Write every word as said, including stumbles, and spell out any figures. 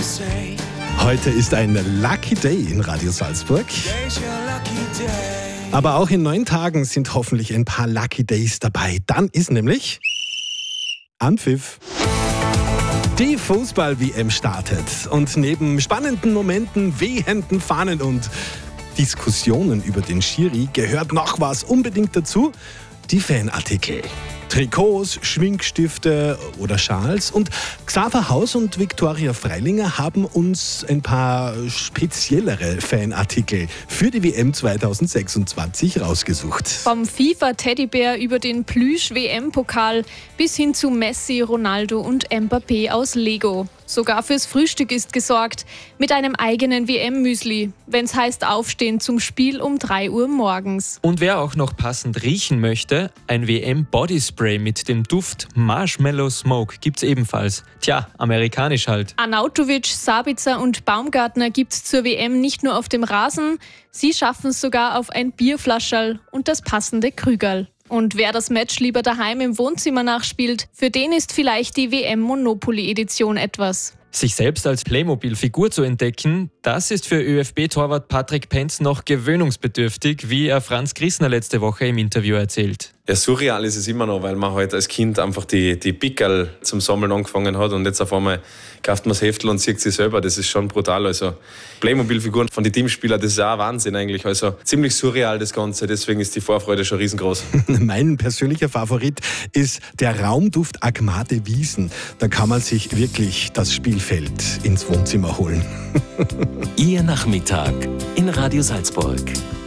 Heute ist ein Lucky Day in Radio Salzburg. Aber auch in neun Tagen sind hoffentlich ein paar Lucky Days dabei. Dann ist nämlich Anpfiff. Die Fußball-W M startet und neben spannenden Momenten, wehenden Fahnen und Diskussionen über den Schiri gehört noch was unbedingt dazu: die Fanartikel. Trikots, Schminkstifte oder Schals. Und Xaver Haus und Viktoria Freilinger haben uns ein paar speziellere Fanartikel für die W M zwanzig sechsundzwanzig rausgesucht. Vom FIFA-Teddybär über den Plüsch-W M-Pokal bis hin zu Messi, Ronaldo und Mbappé aus Lego. Sogar fürs Frühstück ist gesorgt, mit einem eigenen W M-Müsli, wenn es heißt aufstehen zum Spiel um drei Uhr morgens. Und wer auch noch passend riechen möchte, ein W M-Bodyspray mit dem Duft Marshmallow Smoke gibt's ebenfalls. Tja, amerikanisch halt. Arnautovic, Sabitzer und Baumgartner gibt's zur W M nicht nur auf dem Rasen, sie schaffen es sogar auf ein Bierflascherl und das passende Krügerl. Und wer das Match lieber daheim im Wohnzimmer nachspielt, für den ist vielleicht die W M-Monopoly-Edition etwas. Sich selbst als Playmobil-Figur zu entdecken, das ist für ÖFB-Torwart Patrick Penz noch gewöhnungsbedürftig, wie er Franz Grissner letzte Woche im Interview erzählt. Ja, surreal ist es immer noch, weil man halt als Kind einfach die, die Pickerl zum Sammeln angefangen hat und jetzt auf einmal kauft man das Heftel und sieht sie selber. Das ist schon brutal. Also Playmobil-Figuren von den Teamspielern, das ist auch ein Wahnsinn eigentlich. Also ziemlich surreal das Ganze, deswegen ist die Vorfreude schon riesengroß. Mein persönlicher Favorit ist der Raumduft Agmate Wiesen. Da kann man sich wirklich das Spielfeld ins Wohnzimmer holen. Ihr Nachmittag in Radio Salzburg.